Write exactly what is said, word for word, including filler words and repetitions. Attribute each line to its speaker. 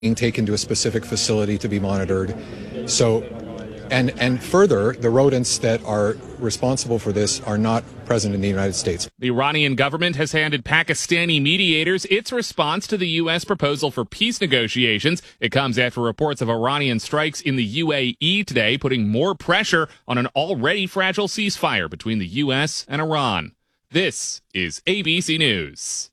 Speaker 1: being taken to a specific facility to be monitored. So, and and further, the rodents that are responsible for this are not present in the United States.
Speaker 2: The Iranian government has handed Pakistani mediators its response to the U S proposal for peace negotiations. It comes after reports of Iranian strikes in the U A E today, putting more pressure on an already fragile ceasefire between the U S and Iran. This is A B C News.